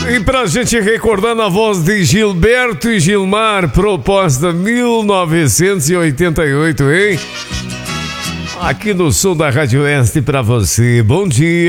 E pra gente recordar na voz de Gilberto e Gilmar, proposta 1988, hein? Aqui no som da Rádio Oeste pra você. Bom dia.